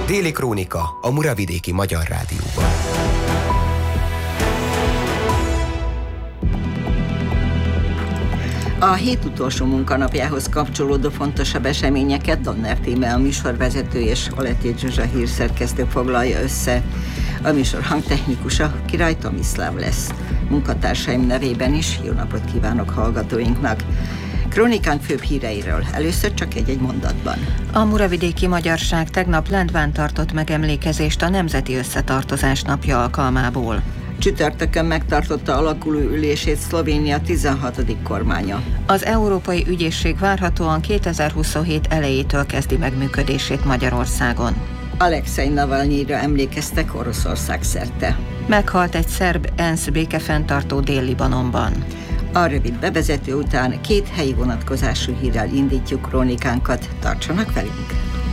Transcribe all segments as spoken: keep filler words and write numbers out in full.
Déli Krónika a Muravidéki Magyar Rádióban. A hét utolsó munkanapjához kapcsolódó fontosabb eseményeket Donner Tíme, a műsorvezető, és Oletti Zsuzsa hírszerkesztő foglalja össze. A műsor hangtechnikusa Király Tomiszláv lesz. Munkatársaim nevében is jó napot kívánok hallgatóinknak. Krónikánk főbb híreiről. Először csak egy-egy mondatban. A Muravidéki Magyarság tegnap Lendván tartott megemlékezést a Nemzeti Összetartozás napja alkalmából. Csütörtökön megtartotta alakuló ülését Szlovénia tizenhatodik kormánya. Az Európai Ügyészség várhatóan kétezer-huszonhét elejétől kezdi meg működését Magyarországon. Alexei Navalnyira emlékeztek Oroszország szerte. Meghalt egy szerb ENSZ békefenntartó Dél-Libanonban. A rövid bevezető után két helyi vonatkozású hírrel indítjuk krónikánkat. Tartsanak velünk!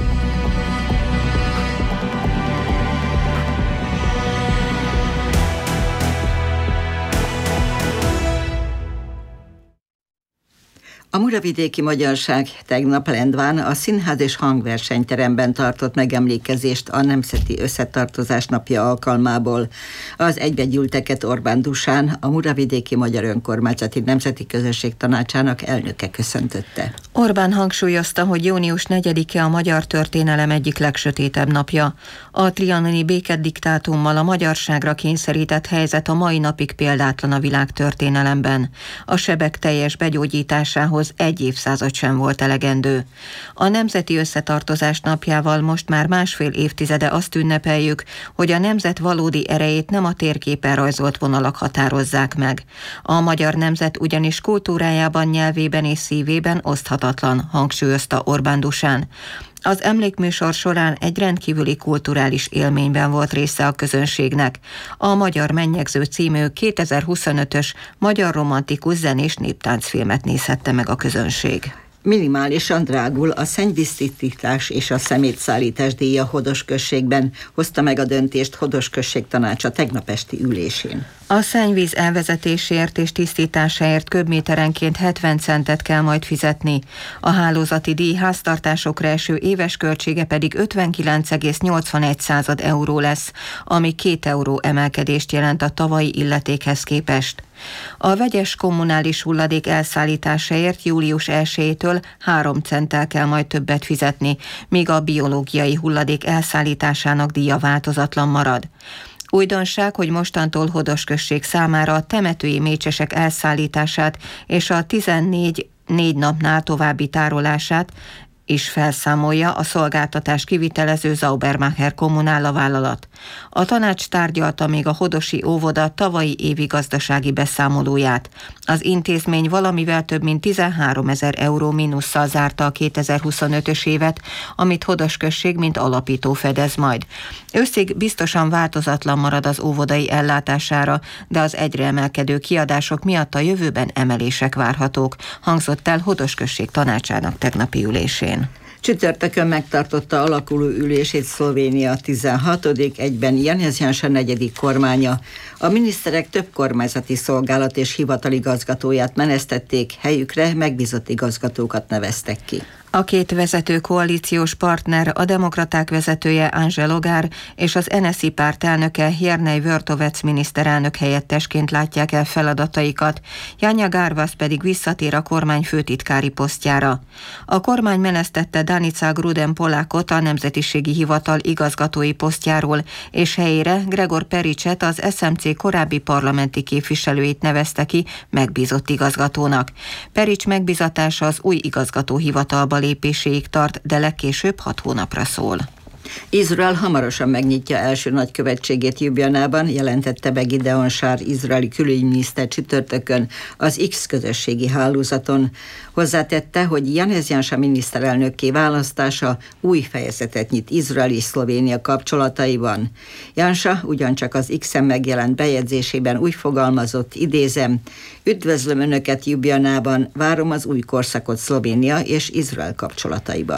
A Muravidéki Magyarság tegnap Lendván a Színház és Hangversenyteremben tartott megemlékezést a Nemzeti Összetartozás napja alkalmából. Az egybegyűlteket Orbán Dušan, a Muravidéki Magyar Önkormányzati Nemzeti Közösség Tanácsának elnöke köszöntötte. Orbán hangsúlyozta, hogy június negyedike a magyar történelem egyik legsötétebb napja. A trianoni békediktátummal a magyarságra kényszerített helyzet a mai napig példátlan a világ történelemben. A sebek teljes begyógyításához egy évszázad sem volt elegendő. A Nemzeti Összetartozás napjával most már másfél évtizede azt ünnepeljük, hogy a nemzet valódi erejét nem a térképen rajzolt vonalak határozzák meg. A magyar nemzet ugyanis kultúrájában, nyelvében és szívében oszthatatlan, hangsúlyozta Orbán Dušan. Az emlékműsor során egy rendkívüli kulturális élményben volt része a közönségnek. A Magyar Mennyegző című kétezer-huszonötös magyar romantikus zenés néptáncfilmet nézhette meg a közönség. Minimálisan drágul a szennyvíztisztítás és a szemétszállítás díja Hodos községben, hozta meg a döntést Hodos község tanácsa tegnap esti ülésén. A szennyvíz elvezetésért és tisztításáért köbméterenként hetven centet kell majd fizetni. A hálózati díj háztartásokra eső éves költsége pedig ötvenkilenc egész nyolcvanegy század euró lesz, ami két euró emelkedést jelent a tavalyi illetékhez képest. A vegyes kommunális hulladék elszállításáért július elsejétől három centtel kell majd többet fizetni, míg a biológiai hulladék elszállításának díja változatlan marad. Újdonság, hogy mostantól Hodos község számára a temetői mécsesek elszállítását és a tizennégy négy napnál további tárolását is felszámolja a szolgáltatás kivitelező Saubermacher kommunála vállalat. A tanács tárgyalta még a hodosi óvoda tavalyi évi gazdasági beszámolóját. Az intézmény valamivel több mint tizenháromezer euró mínusszal zárta a kétezer-huszonötös évet, amit Hodos község mint alapító fedez majd. Őszig biztosan változatlan marad az óvodai ellátására, de az egyre emelkedő kiadások miatt a jövőben emelések várhatók, hangzott el Hodos község tanácsának tegnapi ülésén. Csütörtökön megtartotta alakuló ülését Szlovénia tizenhatodik egyben Janez Janša negyedik kormánya. A miniszterek több kormányzati szolgálat és hivataligazgatóját menesztették, helyükre megbízott igazgatókat neveztek ki. A két vezető koalíciós partner, a demokraták vezetője Angel Ogár és az en es zé i párt elnöke Jernej Vrtovec miniszterelnök helyettesként látják el feladataikat, Janja Gárvasz pedig visszatér a kormány főtitkári posztjára. A kormány menesztette Danica Gruden Polákot a Nemzetiségi Hivatal igazgatói posztjáról, és helyére Gregor Pericset, az es em cé korábbi parlamenti képviselőit nevezte ki megbízott igazgatónak. Perics megbízatása az új igazgatóhivatalba lépéséig tart, de legkésőbb hat hónapra szól. Izrael hamarosan megnyitja első nagykövetségét Ljubljanában, jelentette be Gideon Sár izraeli külügyminiszter csütörtökön az X közösségi hálózaton. Hozzátette, hogy Janez Janša miniszterelnökké választása új fejezetet nyit Izrael és Szlovénia kapcsolataiban. Janša ugyancsak az X-en megjelent bejegyzésében úgy fogalmazott, idézem, üdvözlöm Önöket Ljubljanában, várom az új korszakot Szlovénia és Izrael kapcsolataiban.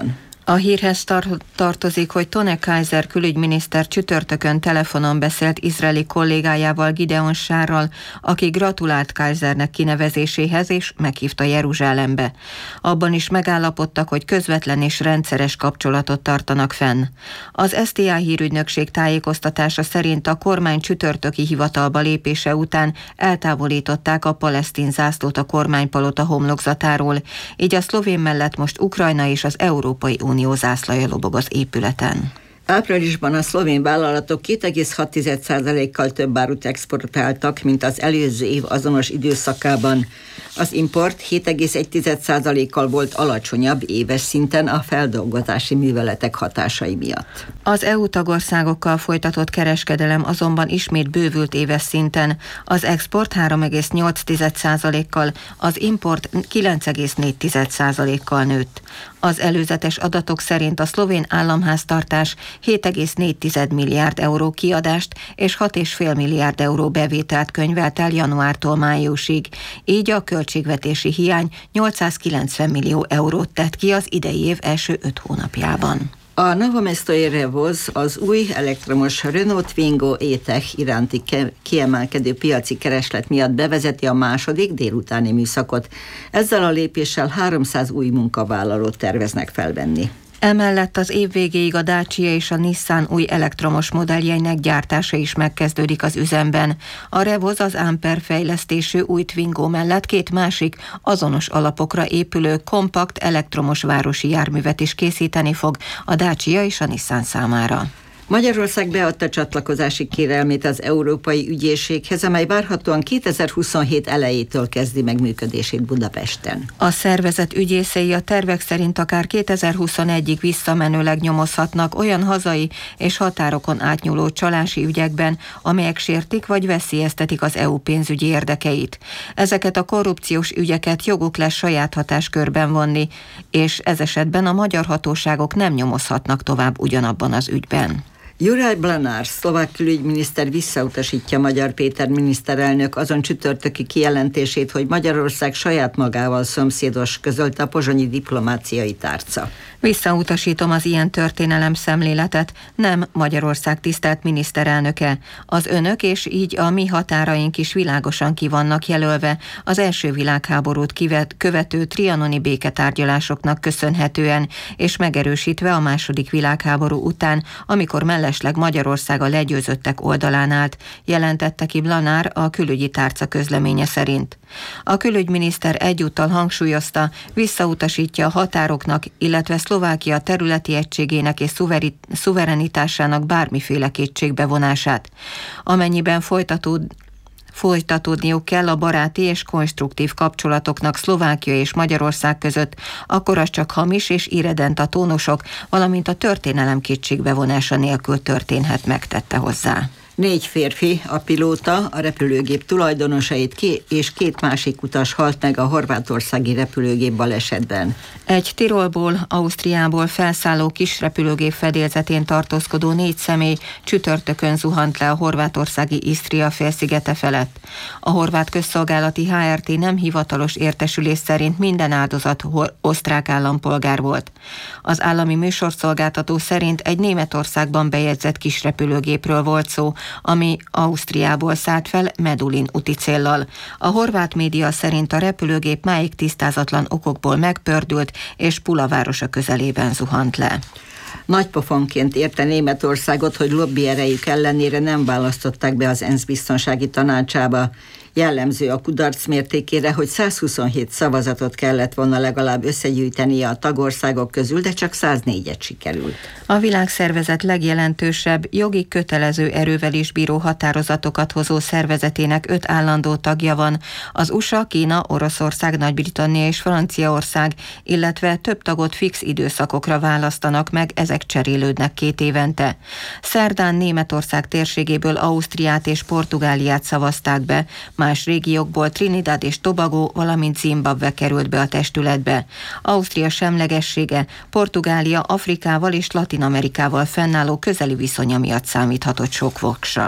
A hírhez tar- tartozik, hogy Tone Kaiser külügyminiszter csütörtökön telefonon beszélt izraeli kollégájával, Gideon Sárral, aki gratulált Kaisernek kinevezéséhez és meghívta Jeruzsálembe. Abban is megállapodtak, hogy közvetlen és rendszeres kapcsolatot tartanak fenn. Az es té á hírügynökség tájékoztatása szerint a kormány csütörtöki hivatalba lépése után eltávolították a palesztin zászlót a kormánypalota homlokzatáról, így a szlovén mellett most Ukrajna és az Európai Unió zászlaja lobog az épületen. Áprilisban a szlovén vállalatok két egész hat százalékkal több árut exportáltak, mint az előző év azonos időszakában. Az import hét egész egy százalékkal volt alacsonyabb éves szinten a feldolgozási műveletek hatásai miatt. Az é u tagországokkal folytatott kereskedelem azonban ismét bővült éves szinten. Az export három egész nyolc százalékkal, az import kilenc egész négy százalékkal nőtt. Az előzetes adatok szerint a szlovén államháztartás hét egész négy milliárd euró kiadást és hat egész öt milliárd euró bevételt könyvelt el januártól májusig, így a költségvetési hiány nyolcszázkilencven millió eurót tett ki az idei év első öt hónapjában. A Novomestoy Revoz az új elektromos Renault Twingo E-Tech iránti kiemelkedő piaci kereslet miatt bevezeti a második délutáni műszakot. Ezzel a lépéssel háromszáz új munkavállalót terveznek felvenni. Emellett az év végéig a Dacia és a Nissan új elektromos modelljeinek gyártása is megkezdődik az üzemben. A Revoz az Ampere fejlesztésű új Twingo mellett két másik, azonos alapokra épülő kompakt elektromos városi járművet is készíteni fog a Dacia és a Nissan számára. Magyarország beadta csatlakozási kérelmét az Európai Ügyészséghez, amely várhatóan kétezer-huszonhét elejétől kezdi meg működését Budapesten. A szervezet ügyészei a tervek szerint akár kétezer-huszonegyig visszamenőleg nyomozhatnak olyan hazai és határokon átnyúló csalási ügyekben, amelyek sértik vagy veszélyeztetik az é u pénzügyi érdekeit. Ezeket a korrupciós ügyeket joguk lesz saját hatáskörben vonni, és ez esetben a magyar hatóságok nem nyomozhatnak tovább ugyanabban az ügyben. Juraj Blanár, szlovák külügyminiszter visszautasítja Magyar Péter miniszterelnök azon csütörtöki kijelentését, hogy Magyarország saját magával szomszédos, közölte a pozsonyi diplomáciai tárca. Visszautasítom az ilyen történelem szemléletet, nem Magyarország tisztelt miniszterelnöke. Az önök és így a mi határaink is világosan ki vannak jelölve az első világháborút kivet, követő trianoni béketárgyalásoknak köszönhetően, és megerősítve a második világháború után, amikor mellesleg Magyarország a legyőzöttek oldalán állt, jelentette ki Blanár a külügyi tárca közleménye szerint. A külügyminiszter egyúttal hangsúlyozta, visszautasítja a határoknak, illetve Szlovákia területi egységének és szuverenitásának bármiféle kétségbevonását. Amennyiben folytatód Folytatódniuk kell a baráti és konstruktív kapcsolatoknak Szlovákia és Magyarország között, akkor az csak hamis és irredent tónusok, valamint a történelem kétségbevonása nélkül történhet meg, tette hozzá. Négy férfi, a pilóta, a repülőgép tulajdonosait ki és két másik utas halt meg a horvátországi repülőgép balesetben. Egy Tirolból, Ausztriából felszálló kis repülőgép fedélzetén tartózkodó négy személy csütörtökön zuhant le a horvátországi Isztria félszigete felett. A horvát közszolgálati há er té nem hivatalos értesülés szerint minden áldozat osztrák állampolgár volt. Az állami műsorszolgáltató szerint egy Németországban bejegyzett kis repülőgépről volt szó, ami Ausztriából szállt fel Medulin úti céllal. A horvát média szerint a repülőgép máig tisztázatlan okokból megpördült, és Pula városa közelében zuhant le. Nagypofonként érte Németországot, hogy lobby erejük ellenére nem választották be az ENSZ biztonsági tanácsába. Jellemző a kudarc mértékére, hogy százhuszonhét szavazatot kellett volna legalább összegyűjtenie a tagországok közül, de csak száznégyet sikerült. A világszervezet legjelentősebb, jogi kötelező erővel is bíró határozatokat hozó szervezetének öt állandó tagja van. Az u es á, Kína, Oroszország, Nagy-Britannia és Franciaország, illetve több tagot fix időszakokra választanak meg, ezek cserélődnek két évente. Szerdán Németország térségéből Ausztriát és Portugáliát szavazták be, más régiókból Trinidad és Tobago, valamint Zimbabwe került be a testületbe. Ausztria semlegessége Portugália Afrikával és Latin-Amerikával fennálló közeli viszonya miatt számíthatott sok voksra.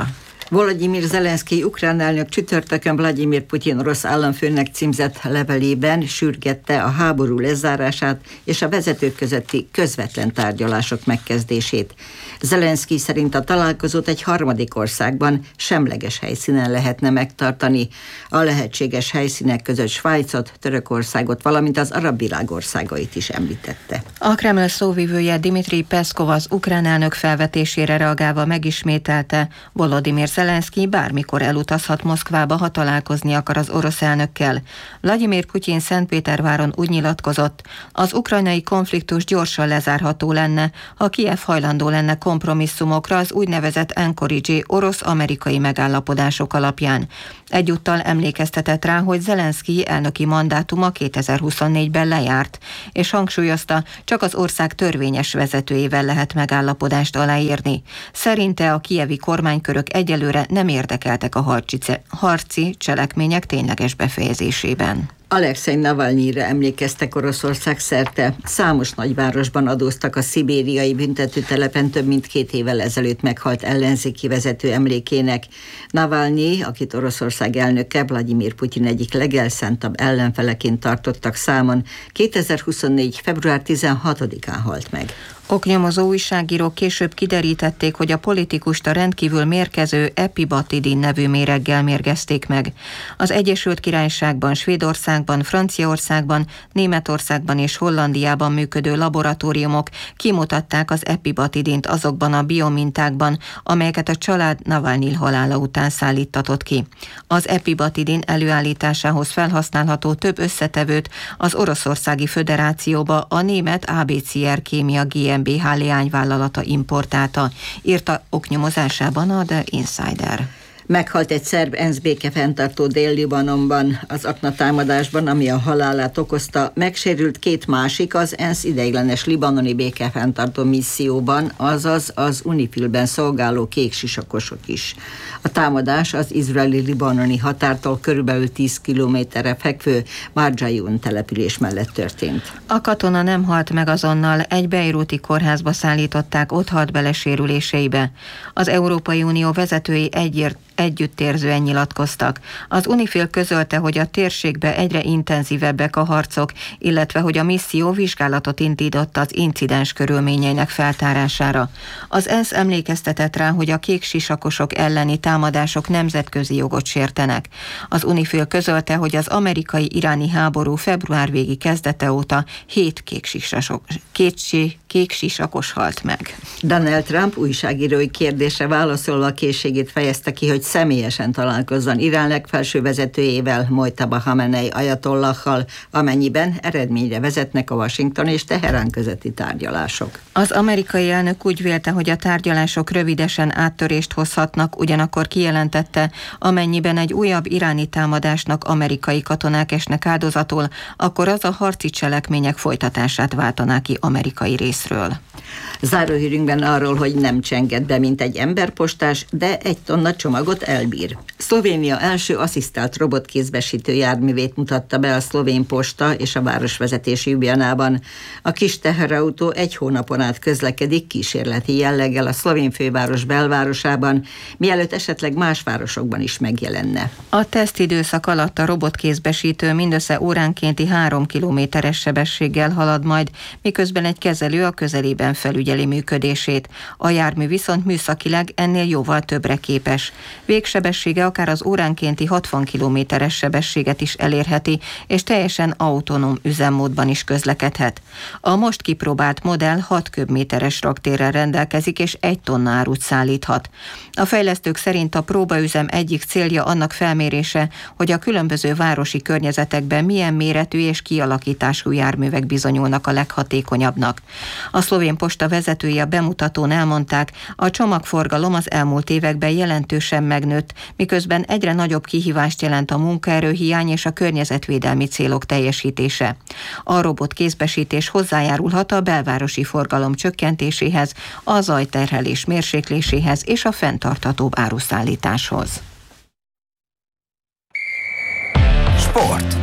Volodymyr Zelenszkij ukrán elnök csütörtökön Vladimir Putyin orosz államfőnek címzett levelében sürgette a háború lezárását és a vezetők közötti közvetlen tárgyalások megkezdését. Zelenszkij szerint a találkozót egy harmadik országban semleges helyszínen lehetne megtartani. A lehetséges helyszínek között Svájcot, Törökországot, valamint az arab világ országait is említette. A Kreml szóvivője Dmitrij Peszkov az ukrán elnök felvetésére reagálva megismételte, Volodymyr Zelenszkij bármikor elutazhat Moszkvába, ha találkozni akar az orosz elnökkel. Vladimir Putyin Szentpéterváron úgy nyilatkozott, az ukrajnai konfliktus gyorsan lezárható lenne, ha Kijev hajlandó lenne kompromisszumokra az úgynevezett Anchorage orosz-amerikai megállapodások alapján. Egyúttal emlékeztetett rá, hogy Zelenszkij elnöki mandátuma kétezer-huszonnégyben lejárt, és hangsúlyozta, csak az ország törvényes vezetőjével lehet megállapodást aláírni. Szerinte a kijevi kormánykörök egyelőre nem érdekeltek a harci, harci cselekmények tényleges befejezésében. Alexej Navalnyira emlékeztek Oroszország szerte. Számos nagyvárosban adóztak a szibériai büntetőtelepen több mint két évvel ezelőtt meghalt ellenzéki vezető emlékének. Navalnyi, akit Oroszország elnöke Vladimir Putyin egyik legelszántabb ellenfeleként tartottak számon, kétezer-huszonnégy. február tizenhatodikán halt meg. Oknyomozó újságírók később kiderítették, hogy a politikust a rendkívül mérgező epibatidin nevű méreggel mérgezték meg. Az Egyesült Királyságban, Svédországban, Franciaországban, Németországban és Hollandiában működő laboratóriumok kimutatták az epibatidint azokban a biomintákban, amelyeket a család Navalnyi halála után szállítatott ki. Az epibatidin előállításához felhasználható több összetevőt az Oroszországi Föderációba a német á bé cé er Kémia gé em bé há leányvállalata importálta, írta oknyomozásában a The Insider. Meghalt egy szerb ENSZ békefenntartó Dél-Libanonban az Akna támadásban, ami a halálát okozta. Megsérült két másik az ENSZ ideiglenes libanoni békefenntartó misszióban, azaz az UNIFIL-ben szolgáló kéksisakosok is. A támadás az izraeli-libanoni határtól körülbelül tíz kilométerre fekvő Marjayun település mellett történt. A katona nem halt meg azonnal, egy beiruti kórházba szállították, ott halt bele sérüléseibe. Az Európai Unió vezetői egyért együttérzően nyilatkoztak. Az UNIFIL közölte, hogy a térségbe egyre intenzívebbek a harcok, illetve hogy a misszió vizsgálatot indított az incidens körülményeinek feltárására. Az ENSZ emlékeztetett rá, hogy a kéksisakosok elleni támadások nemzetközi jogot sértenek. Az UNIFIL közölte, hogy az amerikai-iráni háború február végi kezdete óta hét kéksisakos, kétsi, kéksisakos halt meg. Donald Trump újságírói kérdésre válaszolva készségét fejezte ki, hogy személyesen találkozzon Irán legfelső vezetőjével, Mojtaba Hamenei ajatollahhal, amennyiben eredményre vezetnek a Washington és Teherán közötti tárgyalások. Az amerikai elnök úgy vélte, hogy a tárgyalások rövidesen áttörést hozhatnak, ugyanakkor kijelentette, amennyiben egy újabb iráni támadásnak amerikai katonák esnek áldozatul, akkor az a harci cselekmények folytatását váltaná ki amerikai részről. Záróhírünkben arról, hogy nem csenged be, mint egy emberpostás, de egy tonna csomagot elbír. Szlovénia első asszisztált robotkézbesítő járművét mutatta be a szlovén posta és a városvezetés Ljubljanában. A kis teherautó egy hónapon át közlekedik kísérleti jelleggel a szlovén főváros belvárosában, mielőtt esetleg más városokban is megjelenne. A tesztidőszak alatt a robotkézbesítő mindössze óránkénti három kilométeres sebességgel halad majd, miközben egy kezelő a közelében felügyeli működését. A jármű viszont műszakileg ennél jóval többre képes. Végsebessége akár az óránkénti hatvan kilométeres sebességet is elérheti, és teljesen autonóm üzemmódban is közlekedhet. A most kipróbált modell hat köbméteres raktérrel rendelkezik, és egy tonna árut szállíthat. A fejlesztők szerint a próbaüzem egyik célja annak felmérése, hogy a különböző városi környezetekben milyen méretű és kialakítású járművek bizonyulnak a leghatékonyabbnak. A szlovén posta vezetője a bemutatón elmondták, a csomagforgalom az elmúlt években jelentősen megnőtt, miközben egyre nagyobb kihívást jelent a munkaerőhiány és a környezetvédelmi célok teljesítése. A robot kézbesítés hozzájárulhat a belvárosi forgalom csökkentéséhez, a zajterhelés mérsékléséhez és a fenntarthatóbb áruszállításhoz. Sport.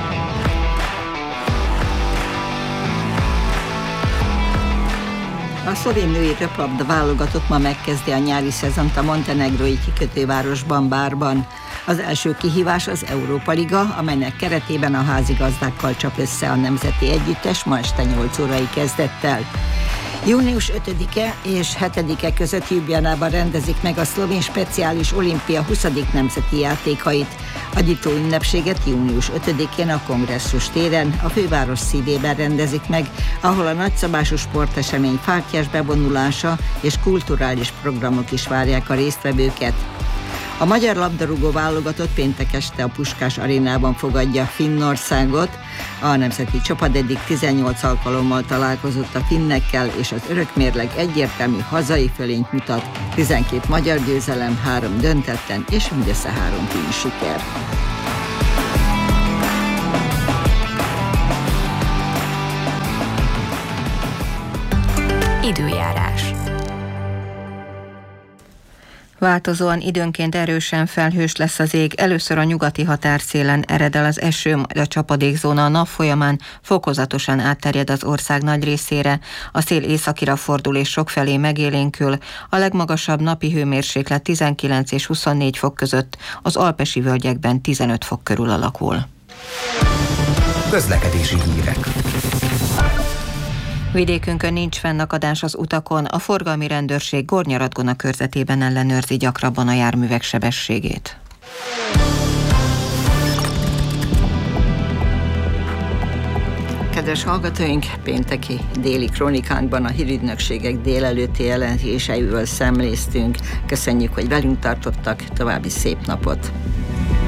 A szlovén női röplabda válogatott ma megkezdi a nyári szezont a montenegrói kikötővárosban, Bárban. Az első kihívás az Európa Liga, amelynek keretében a házigazdákkal csap össze a nemzeti együttes ma este nyolc órai kezdettel. június ötödike és hetedike között Ljubljanában rendezik meg a szlovén speciális olimpia huszadik nemzeti játékait. A nyitó ünnepséget június ötödikén a Kongresszus téren, a főváros szívében rendezik meg, ahol a nagyszabású sportesemény fátyás bevonulása és kulturális programok is várják a résztvevőket. A magyar labdarúgó válogatott péntek este a Puskás arénában fogadja Finnországot. A nemzeti csapat eddig tizennyolc alkalommal találkozott a finnekkel, és az örökmérleg egyértelmű hazai fölényt mutat. tizenkét magyar győzelem, három döntetten és mindössze három finn siker. Időjárás. Változóan időnként erősen felhős lesz az ég, először a nyugati határszélen ered el az eső, majd a csapadékzóna a nap folyamán fokozatosan átterjed az ország nagy részére, a szél északira fordul és sokfelé megélénkül, a legmagasabb napi hőmérséklet tizenkilenc és huszonnégy fok között, az alpesi völgyekben tizenöt fok körül alakul. Közlekedési hírek. Vidékünkön nincs fennakadás az utakon, a forgalmi rendőrség Gornyaradgona körzetében ellenőrzi gyakrabban a járművek sebességét. Kedves hallgatóink, pénteki déli krónikánkban a hírügynökségek délelőtti jelentéseiről szemléztünk. Köszönjük, hogy velünk tartottak, további szép napot!